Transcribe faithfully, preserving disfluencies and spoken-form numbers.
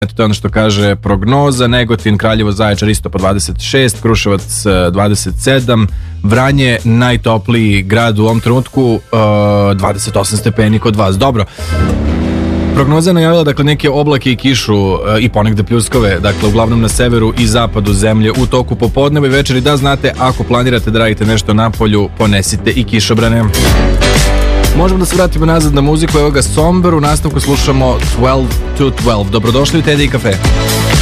Eto, to je ono što kaže prognoza. Negotin, Kraljevo, Zaječar isto po dvadeset šest, Kruševac dvadeset sedam, Vranje najtopliji grad u ovom trenutku, uh, dvadeset osam stepeni kod vas. Dobro. Prognoza je najavila dakle neke oblake i kišu uh, i ponegde pljuskove, dakle uglavnom na severu i zapadu zemlje u toku popodneva i večeri. Da znate, ako planirate da radite nešto na polju, ponesite i kišobrane. Možemo da se vratimo nazad na muziku, evo ga Somber, u nastavku slušamo twelve to twelve. Dobrodošli u Teddy i kafe.